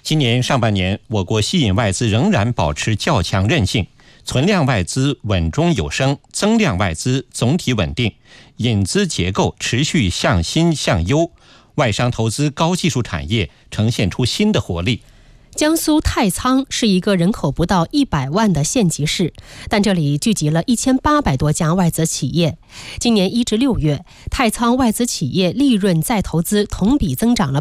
今年上半年，我国吸引外资仍然保持较强韧性，存量外资稳中有升，增量外资总体稳定，引资结构持续向新向优，外商投资高技术产业呈现出新的活力。 江苏太仓是一个人口不到100万的县级市，但这里聚集了1800多家外资企业。今年1至6月，太仓外资企业利润再投资同比增长了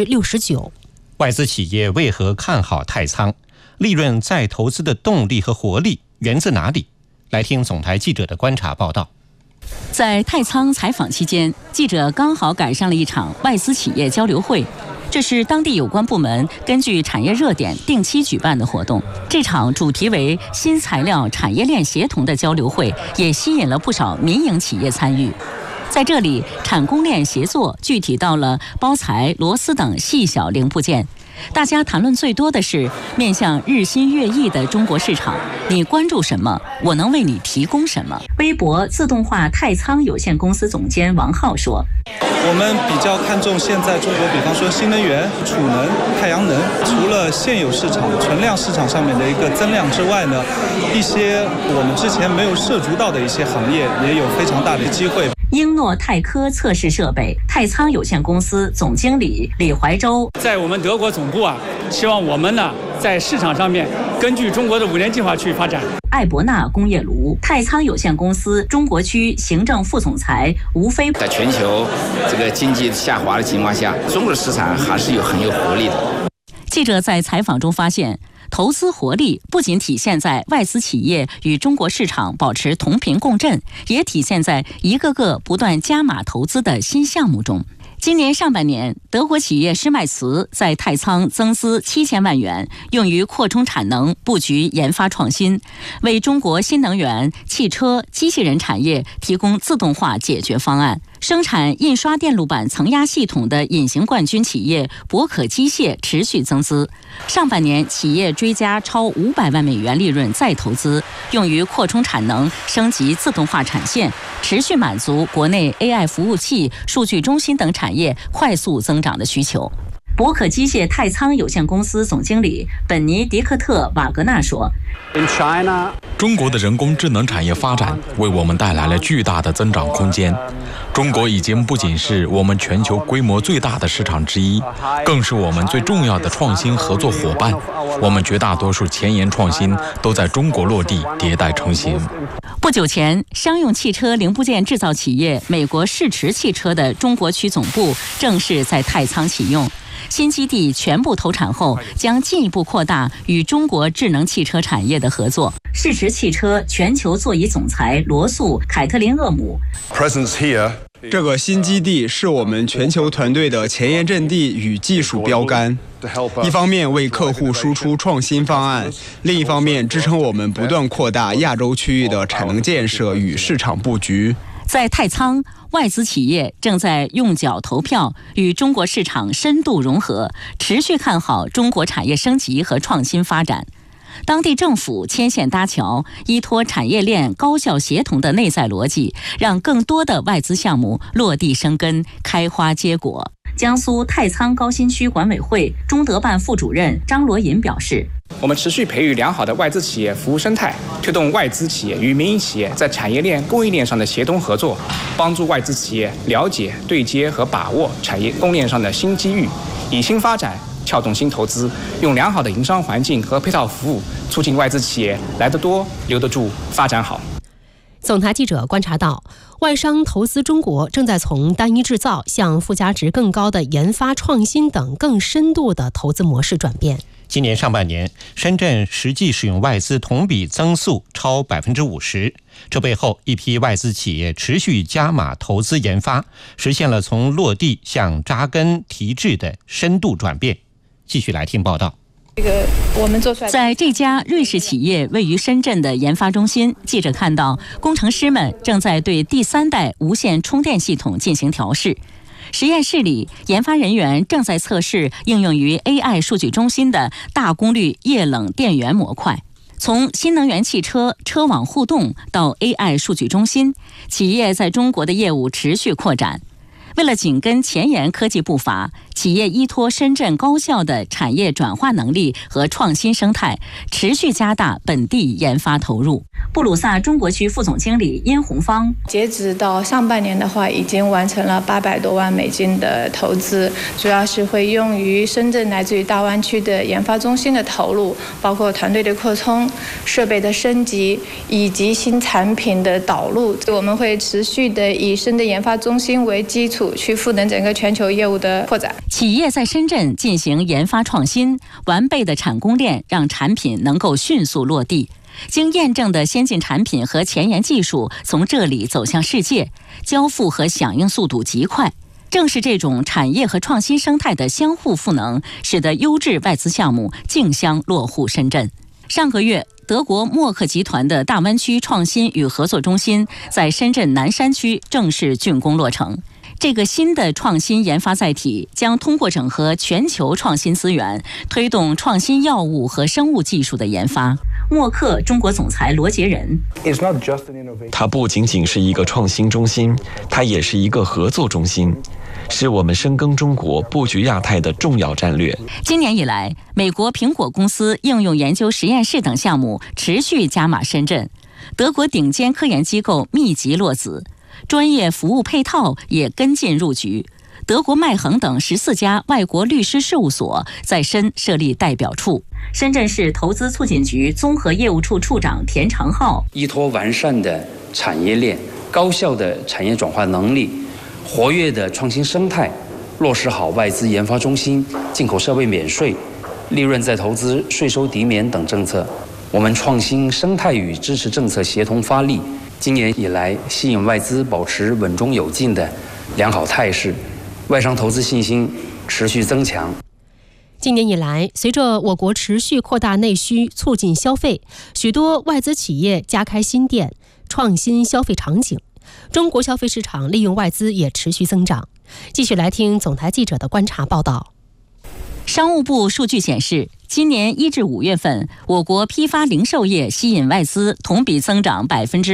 69%。 外资企业为何看好太仓？利润再投资的动力和活力源自哪里？来听总台记者的观察报道。 在太仓采访期间，记者刚好赶上了一场外资企业交流会。这是当地有关部门根据产业热点定期举办的活动。这场主题为新材料产业链协同的交流会，也吸引了不少民营企业参与。在这里，产供链协作具体到了包材、螺丝等细小零部件。大家谈论最多的是面向日新月异的中国市场，你关注什么，我能为你提供什么。微博自动化太仓有限公司总监王浩说， 我们比较看重现在中国，比方说新能源、储能、太阳能，除了现有市场存量市场上面的一个增量之外呢，一些我们之前没有涉足到的一些行业也有非常大的机会。 英诺泰科测试设备太仓有限公司总经理李怀洲， 在我们德国总部希望我们呢在市场上面根据中国的5年计划去发展。 艾伯纳工业炉太仓有限公司中国区行政副总裁吴飞， 在全球这个经济下滑的情况下，中国的市场还是很有活力的。 记者在采访中发现，投资活力不仅体现在外资企业与中国市场保持同频共振，也体现在一个个不断加码投资的新项目中。今年上半年，德国企业施迈茨在太仓增资7000万元，用于扩充产能、布局研发创新，为中国新能源、汽车、机器人产业提供自动化解决方案。生产印刷电路板层压系统的隐形冠军企业博可机械持续增资，上半年企业追加超500万美元利润再投资，用于扩充产能、升级自动化产线，持续满足国内 AI 服务器、数据中心等产业快速增长的需求。博可机械太仓有限公司总经理本尼迪克特·瓦格纳说， 中国的人工智能产业发展为我们带来了巨大的增长空间。中国已经不仅是我们全球规模最大的市场之一，更是我们最重要的创新合作伙伴。我们绝大多数前沿创新都在中国落地迭代成型。 不久前，商用汽车零部件制造企业美国世驰汽车的中国区总部正式在太仓启用。新基地全部投产后，将进一步扩大与中国智能汽车产业的合作。世驰汽车全球座椅总裁罗素·凯特琳厄姆， 这个新基地是我们全球团队的前沿阵地与技术标杆，一方面为客户输出创新方案，另一方面支撑我们不断扩大亚洲区域的产能建设与市场布局。 在太仓，外资企业正在用脚投票，与中国市场深度融合，持续看好中国产业升级和创新发展。当地政府牵线搭桥，依托产业链高效协同的内在逻辑，让更多的外资项目落地生根、开花结果。江苏太仓高新区管委会中德办副主任张罗银表示， 我们持续培育良好的外资企业服务生态，推动外资企业与民营企业在产业链、供应链上的协同合作，帮助外资企业了解、对接和把握产业供应链上的新机遇，以新发展撬动新投资，用良好的营商环境和配套服务，促进外资企业来得多、留得住、发展好。 总台记者观察到，外商投资中国正在从单一制造向附加值更高的研发创新等更深度的投资模式转变。 今年上半年，深圳实际使用外资同比增速超50%，这背后一批外资企业持续加码投资研发，实现了从落地向扎根提质的深度转变。继续来听报道。 在这家瑞士企业位于深圳的研发中心，记者看到工程师们正在对第3代无线充电系统进行调试。实验室里，研发人员正在测试应用于 AI 数据中心的大功率液冷电源模块。从新能源汽车车网互动到 AI 数据中心，企业在中国的业务持续扩展。为了紧跟前沿科技步伐， 企业依托深圳高效的产业转化能力和创新生态，持续加大本地研发投入。布鲁萨中国区副总经理殷红芳， 截止到上半年的话，已经完成了800多万美金的投资，主要是会用于深圳来自于大湾区的研发中心的投入，包括团队的扩充、设备的升级以及新产品的导入。我们会持续的以深圳研发中心为基础，去赋能整个全球业务的扩展。 企业在深圳进行研发创新，完备的产供链让产品能够迅速落地。经验证的先进产品和前沿技术从这里走向世界，交付和响应速度极快。正是这种产业和创新生态的相互赋能，使得优质外资项目竞相落户深圳。上个月，德国默克集团的大湾区创新与合作中心在深圳南山区正式竣工落成。这个新的创新研发载体将通过整合全球创新资源，推动创新药物和生物技术的研发。默克中国总裁罗杰仁， 它不仅仅是一个创新中心，它也是一个合作中心，是我们深耕中国、布局亚太的重要战略。 今年以来，美国苹果公司应用研究实验室等项目持续加码深圳，德国顶尖科研机构密集落子，专业服务配套也跟进入局。德国麦恒等14家外国律师事务所在深设立代表处。深圳市投资促进局综合业务处处长田长浩， 依托完善的产业链、高效的产业转化能力、活跃的创新生态，落实好外资研发中心、进口设备免税、利润再投资、税收抵免等政策，我们创新生态与支持政策协同发力。今年以来，吸引外资保持稳中有进的良好态势，外商投资信心持续增强。 今年以来，随着我国持续扩大内需、促进消费，许多外资企业加开新店，创新消费场景。中国消费市场利用外资也持续增长。继续来听总台记者的观察报道。 商务部数据显示，今年1至5月份，我国批发零售业吸引外资同比增长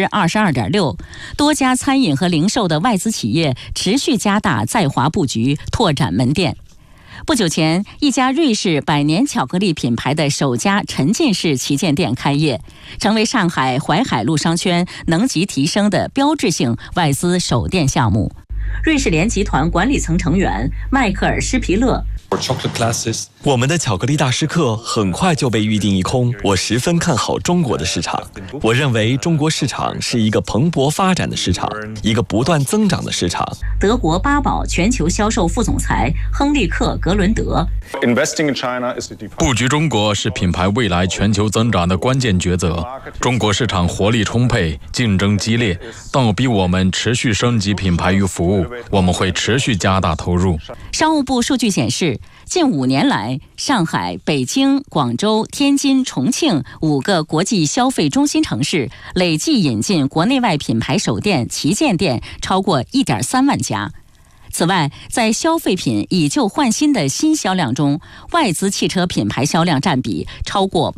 22.6%，多家餐饮和零售的外资企业持续加大在华布局，拓展门店。不久前，一家瑞士百年巧克力品牌的首家沉浸式旗舰店开业，成为上海淮海路商圈能级提升的标志性外资首店项目。瑞士联集团管理层成员迈克尔·施皮勒， 我们的巧克力大师课很快就被预定一空，我十分看好中国的市场。我认为中国市场是一个蓬勃发展的市场，一个不断增长的市场。 德国巴宝全球销售副总裁亨利克·格伦德， 布局中国是品牌未来全球增长的关键抉择。中国市场活力充沛，竞争激烈，但逼我们持续升级品牌与服务，我们会持续加大投入。 商务部数据显示，近5年来，上海、北京、广州、天津、重庆5个国际消费中心城市累计引进国内外品牌首店、旗舰店超过1.3万家。此外，在消费品以旧换新的新销量中，外资汽车品牌销量占比超过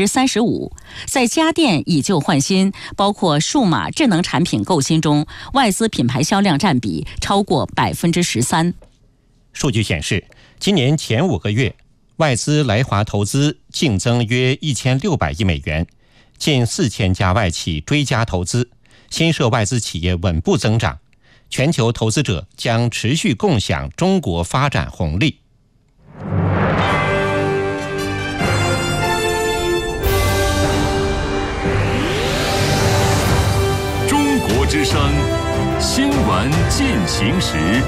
35%。在家电以旧换新，包括数码智能产品购新中，外资品牌销量占比超过13%。 数据显示，今年前5个月，外资来华投资净增约1600亿美元，近4000家外企追加投资，新设外资企业稳步增长。全球投资者将持续共享中国发展红利。 中国之声新闻进行时。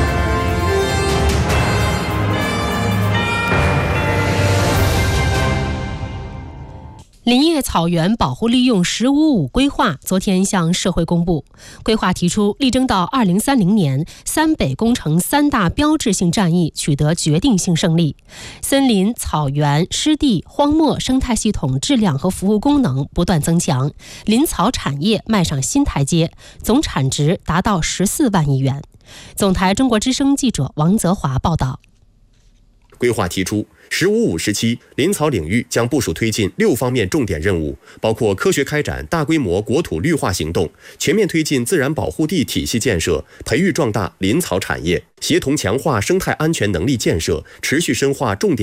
林业草原保护利用“15-5”规划昨天向社会公布。规划提出，力争到2030年，三北工程3大标志性战役取得决定性胜利，森林、草原、湿地、荒漠生态系统质量和服务功能不断增强，林草产业迈上新台阶，总产值达到14万亿元。总台中国之声记者王泽华报道。 规划提出“15-5”时期，林草领域将部署推进6方面重点任务，包括科学开展大规模国土绿化行动，全面推进自然保护地体系建设，培育壮大林草产业，协同强化生态安全能力建设，持续深化重点